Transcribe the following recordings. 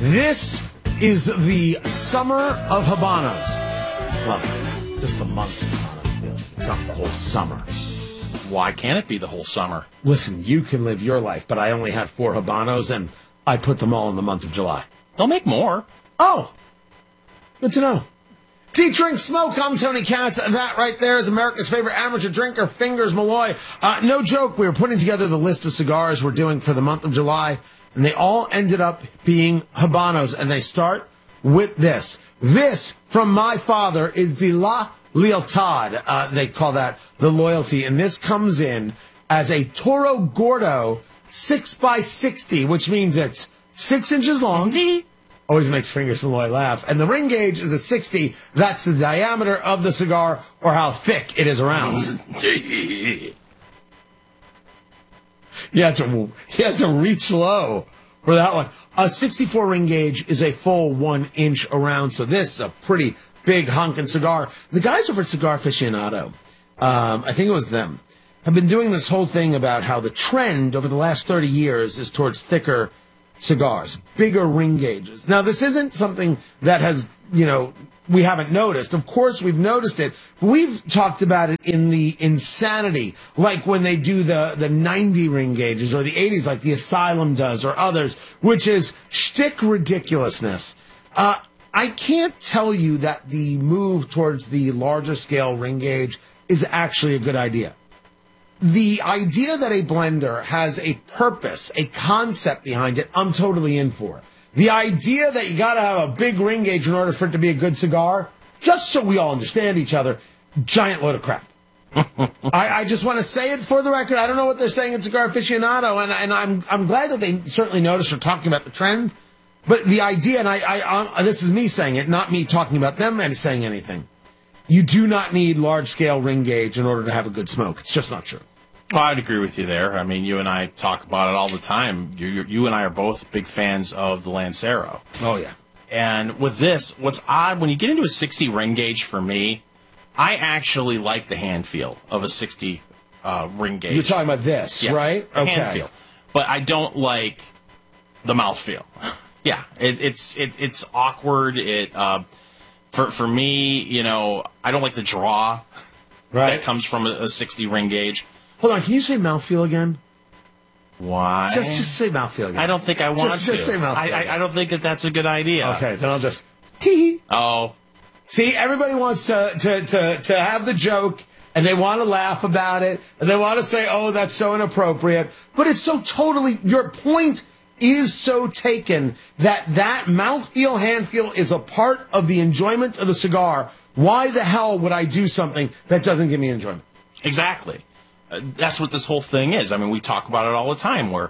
This is the summer of Habanos. Well, just the month of Habanos, really. It's not the whole summer. Why can't it be the whole summer? Listen, you can live your life, but I only had 4 Habanos, and I put them all in the month of July. They'll make more. Oh, good to know. Tea, Drink, Smoke. I'm Tony Katz. That right there is America's favorite amateur drinker, Fingers Malloy. No joke, we were putting together the list of cigars we're doing for the month of July, and they all ended up being Habanos, and they start with this. This, from my father, is the La Lealtad. They call that the loyalty, and this comes in as a Toro Gordo 6x60, which means it's 6 inches long. Always makes Fingers Malloy laugh. And the ring gauge is a 60. That's the diameter of the cigar, or how thick it is around. You had to reach low for that one. A 64 ring gauge is a full 1 inch around, so this is a pretty big honkin' cigar. The guys over at Cigar Aficionado, I think it was them, have been doing this whole thing about how the trend over the last 30 years is towards thicker cigars, bigger ring gauges. Now, this isn't something that has, we haven't noticed. Of course, we've noticed it. We've talked about it in the Insanity, like when they do the 90 ring gauges, or the 80s, like the Asylum does, or others, which is shtick ridiculousness. I can't tell you that the move towards the larger scale ring gauge is actually a good idea. The idea that a blender has a purpose, a concept behind it, I'm totally in for. The idea that you got to have a big ring gauge in order for it to be a good cigar, just so we all understand each other, giant load of crap. I just want to say it for the record. I don't know what they're saying at Cigar Aficionado, and I'm glad that they certainly noticed or talking about the trend. But the idea, and this is me saying it, not me talking about them and saying anything. You do not need large scale ring gauge in order to have a good smoke. It's just not true. Well, I'd agree with you there. I mean, you and I talk about it all the time. You and I are both big fans of the Lancero. Oh, yeah. And with this, what's odd, when you get into a 60 ring gauge for me, I actually like the hand feel of a 60 ring gauge. You're talking about this, yes, right? Okay. Hand feel. But I don't like the mouth feel. Yeah, it's awkward. For me, I don't like the draw that comes from a 60 ring gauge. Hold on, can you say mouthfeel again? Why? Just say mouthfeel again. I don't think I want to. Just say mouthfeel. I don't think that's a good idea. Okay, then I'll just tee. Oh. See, everybody wants to have the joke, and they want to laugh about it, and they want to say, oh, that's so inappropriate. But it's so totally, your point is so taken that mouthfeel, handfeel is a part of the enjoyment of the cigar. Why the hell would I do something that doesn't give me enjoyment? Exactly. That's what this whole thing is. I mean, we talk about it all the time where,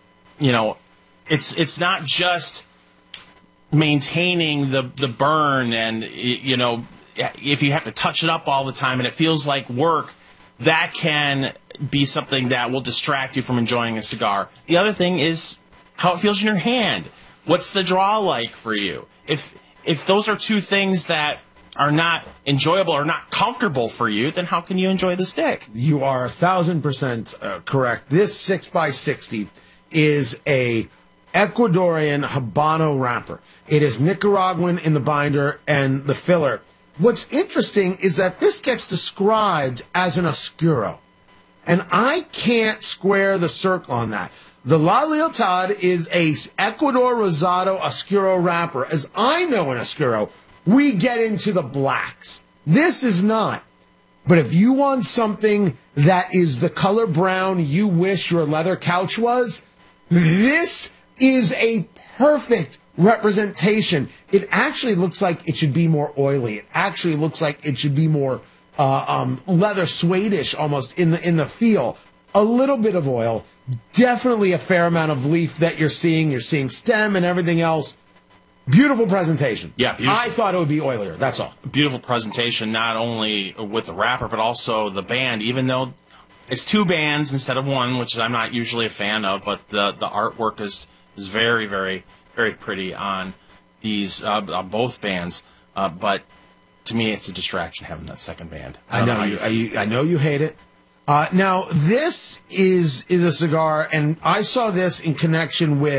it's not just maintaining the burn and, if you have to touch it up all the time and it feels like work, that can be something that will distract you from enjoying a cigar. The other thing is how it feels in your hand. What's the draw like for you? If those are two things that are not enjoyable or not comfortable for you, then how can you enjoy the stick? You are 1,000% correct. This 6x60 is a Ecuadorian Habano wrapper. It is Nicaraguan in the binder and the filler. What's interesting is that this gets described as an Oscuro, and I can't square the circle on that. The La Lealtad is a Ecuador Rosado Oscuro wrapper. As I know an Oscuro, we get into the blacks. This is not. But if you want something that is the color brown you wish your leather couch was, this is a perfect representation. It actually looks like it should be more oily. It actually looks like it should be more leather suede-ish almost in the feel. A little bit of oil, definitely a fair amount of leaf that you're seeing. You're seeing stem and everything else. Beautiful presentation. Yeah, beautiful. I thought it would be oilier. That's all. Beautiful presentation, not only with the wrapper, but also the band, even though it's 2 bands instead of 1, which I'm not usually a fan of, but the artwork is very, very, very pretty on these both bands. But to me, it's a distraction having that second band. I know you hate it. Now, this is a cigar, and I saw this in connection with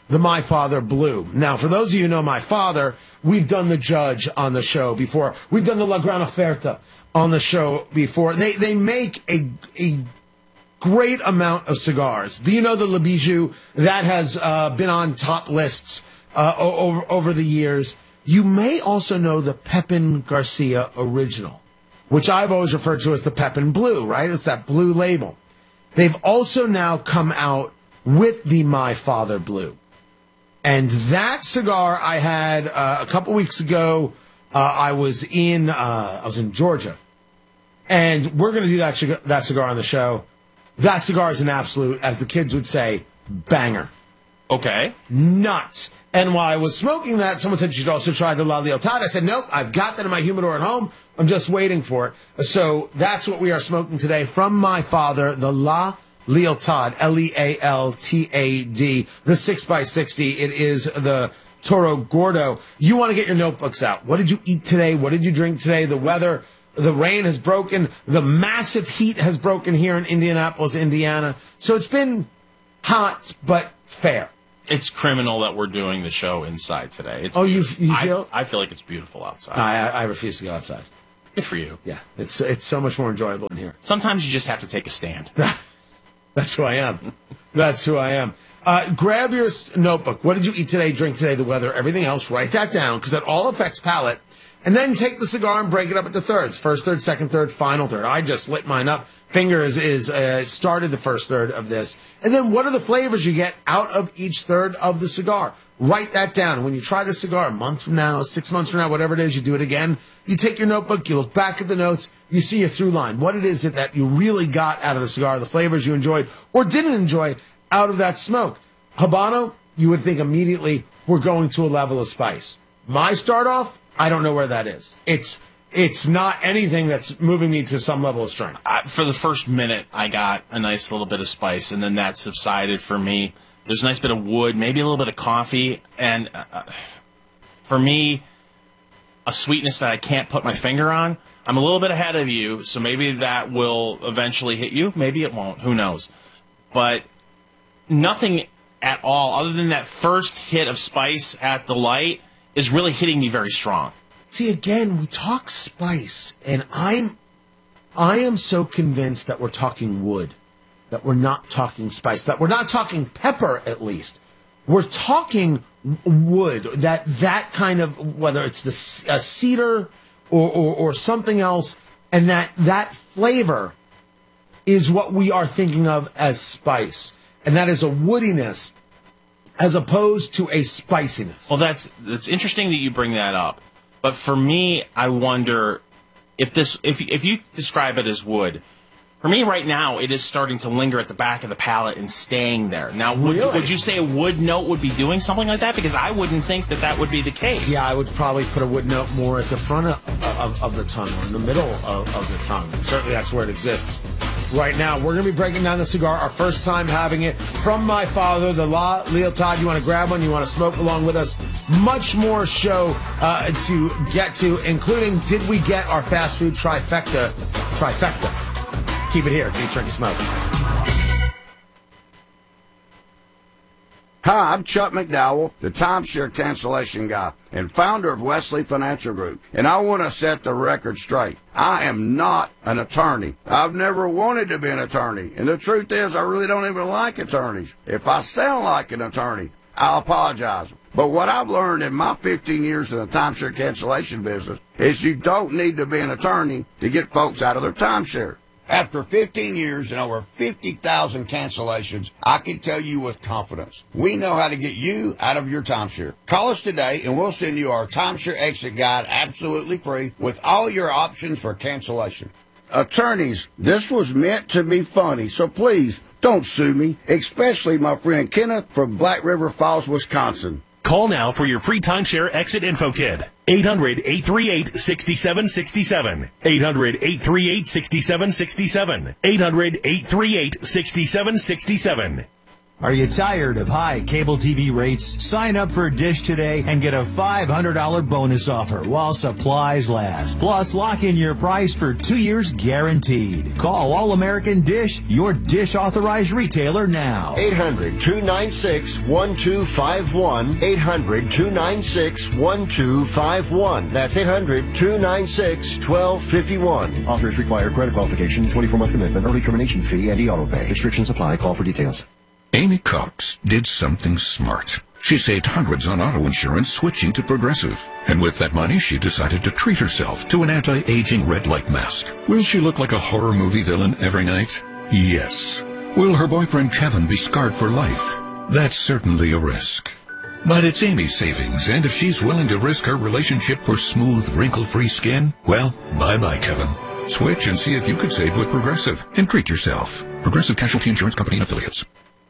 the My Father Blue. Now, for those of you who know my father, we've done the Judge on the show before. We've done the La Gran Oferta on the show before. They make a great amount of cigars. Do you know the Le Bijou? That has been on top lists over the years. You may also know the Pepin Garcia Original, which I've always referred to as the Pepin Blue, right? It's that blue label. They've also now come out with the My Father Blue. And that cigar I had a couple weeks ago. I was in Georgia, and we're going to do that cigar on the show. That cigar is an absolute, as the kids would say, banger. Okay. Nuts. And while I was smoking that, someone said you should also try the La Lealtad. I said, nope, I've got that in my humidor at home. I'm just waiting for it. So that's what we are smoking today from my father, the La Lealtad, Lealtad, the 6x60. It is the Toro Gordo. You want to get your notebooks out. What did you eat today? What did you drink today? The weather, the rain has broken. The massive heat has broken here in Indianapolis, Indiana. So it's been hot, but fair. It's criminal that we're doing the show inside today. It's you feel? I feel like it's beautiful outside. I refuse to go outside. Good for you. Yeah, it's so much more enjoyable in here. Sometimes you just have to take a stand. That's who I am. That's who I am. Grab your notebook. What did you eat today, drink today, the weather, everything else? Write that down because that all affects palate. And then take the cigar and break it up into thirds. First third, second third, final third. I just lit mine up. Fingers started the first third of this. And then what are the flavors you get out of each third of the cigar? Write that down. When you try the cigar a month from now, 6 months from now, whatever it is, you do it again. You take your notebook, you look back at the notes, you see your through line. What it is that you really got out of the cigar, the flavors you enjoyed or didn't enjoy out of that smoke. Habano, you would think immediately we're going to a level of spice. My start off, I don't know where that is. It's not anything that's moving me to some level of strength. For the first minute, I got a nice little bit of spice, and then that subsided for me. There's a nice bit of wood, maybe a little bit of coffee, and for me, a sweetness that I can't put my finger on. I'm a little bit ahead of you, so maybe that will eventually hit you. Maybe it won't. Who knows? But nothing at all, other than that first hit of spice at the light, is really hitting me very strong. See, again, we talk spice, and I am so convinced that we're talking wood, that we're not talking spice, that we're not talking pepper, at least. We're talking wood, that kind of, whether it's a cedar or something else, and that flavor is what we are thinking of as spice. And that is a woodiness as opposed to a spiciness. Well, that's interesting that you bring that up. But for me, I wonder if you describe it as wood. For me right now, it is starting to linger at the back of the palate and staying there. Now, would you say a wood note would be doing something like that? Because I wouldn't think that would be the case. Yeah, I would probably put a wood note more at the front of the tongue or in the middle of the tongue. And certainly that's where it exists right now. We're going to be breaking down the cigar, our first time having it from my father, the La Lealtad. You want to grab one, you want to smoke along with us. Much more show to get to, including did we get our fast food trifecta? Keep it here. It's Eat, Drink, and Smoke. Hi, I'm Chuck McDowell, the timeshare cancellation guy and founder of Wesley Financial Group. And I want to set the record straight. I am not an attorney. I've never wanted to be an attorney. And the truth is, I really don't even like attorneys. If I sound like an attorney, I'll apologize. But what I've learned in my 15 years in the timeshare cancellation business is you don't need to be an attorney to get folks out of their timeshare. After 15 years and over 50,000 cancellations, I can tell you with confidence, we know how to get you out of your timeshare. Call us today and we'll send you our timeshare exit guide absolutely free with all your options for cancellation. Attorneys, this was meant to be funny, so please don't sue me, especially my friend Kenneth from Black River Falls, Wisconsin. Call now for your free timeshare exit info kit. 800-838-6767. 800-838-6767. 800-838-6767. Are you tired of high cable TV rates? Sign up for Dish today and get a $500 bonus offer while supplies last. Plus, lock in your price for 2 years guaranteed. Call All American Dish, your Dish authorized retailer now. 800-296-1251. 800-296-1251. That's 800-296-1251. Offers require credit qualification, 24-month commitment, early termination fee, and e-auto pay. Restrictions apply. Call for details. Amy Cox did something smart. She saved hundreds on auto insurance switching to Progressive. And with that money, she decided to treat herself to an anti-aging red light mask. Will she look like a horror movie villain every night? Yes. Will her boyfriend Kevin be scarred for life? That's certainly a risk. But it's Amy's savings, and if she's willing to risk her relationship for smooth, wrinkle-free skin, well, bye-bye, Kevin. Switch and see if you could save with Progressive and treat yourself. Progressive Casualty Insurance Company and Affiliates.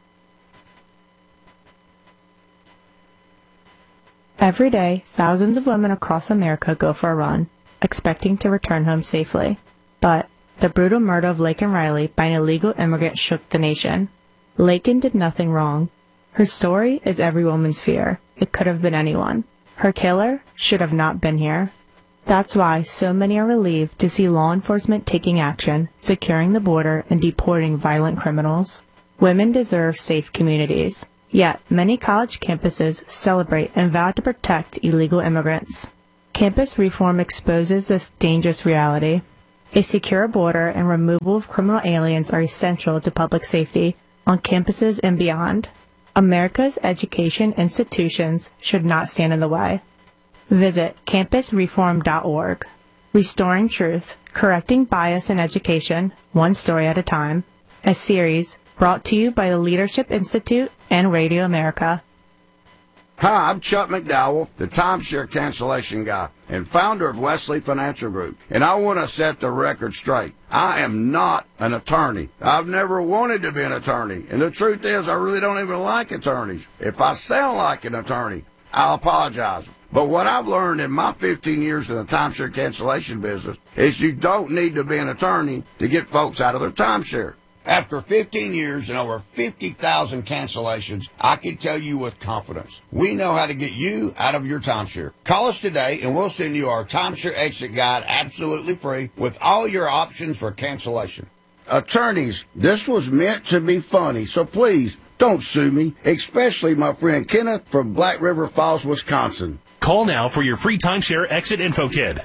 Every day, thousands of women across America go for a run, expecting to return home safely. But the brutal murder of Laken Riley by an illegal immigrant shook the nation. Laken did nothing wrong. Her story is every woman's fear. It could have been anyone. Her killer should have not been here. That's why so many are relieved to see law enforcement taking action, securing the border, and deporting violent criminals. Women deserve safe communities. Yet, many college campuses celebrate and vow to protect illegal immigrants. Campus reform exposes this dangerous reality. A secure border and removal of criminal aliens are essential to public safety on campuses and beyond. America's education institutions should not stand in the way. Visit campusreform.org. Restoring Truth, Correcting Bias in Education, One Story at a Time. A series brought to you by the Leadership Institute and Radio America. Hi, I'm Chuck McDowell, the timeshare cancellation guy and founder of Wesley Financial Group. And I want to set the record straight. I am not an attorney. I've never wanted to be an attorney. And the truth is, I really don't even like attorneys. If I sound like an attorney, I'll apologize. But what I've learned in my 15 years in the timeshare cancellation business is you don't need to be an attorney to get folks out of their timeshare. After 15 years and over 50,000 cancellations, I can tell you with confidence, we know how to get you out of your timeshare. Call us today and we'll send you our timeshare exit guide absolutely free with all your options for cancellation. Attorneys, this was meant to be funny, so please don't sue me, especially my friend Kenneth from Black River Falls, Wisconsin. Call now for your free timeshare exit info kit.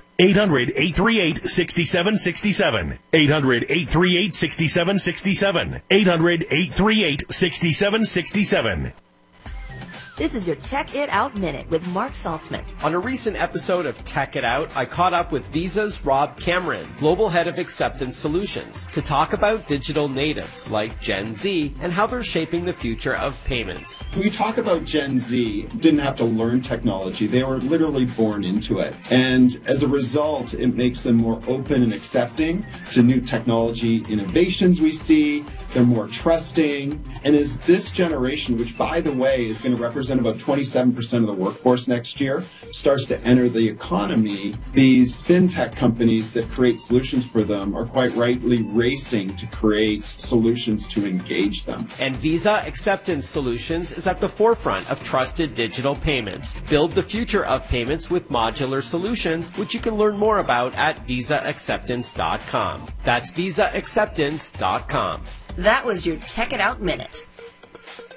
800-838-6767. 800-838-6767. 800-838-6767. This is your Tech It Out Minute with Mark Saltzman. On a recent episode of Tech It Out, I caught up with Visa's Rob Cameron, Global Head of Acceptance Solutions, to talk about digital natives like Gen Z and how they're shaping the future of payments. When we talk about Gen Z, didn't have to learn technology. They were literally born into it. And as a result, it makes them more open and accepting to new technology innovations we see. They're more trusting. And as this generation, which, by the way, is going to represent about 27% of the workforce next year, starts to enter the economy, these fintech companies that create solutions for them are quite rightly racing to create solutions to engage them. And Visa Acceptance Solutions is at the forefront of trusted digital payments. Build the future of payments with modular solutions, which you can learn more about at visaacceptance.com. That's visaacceptance.com. That was your Tech It Out Minute.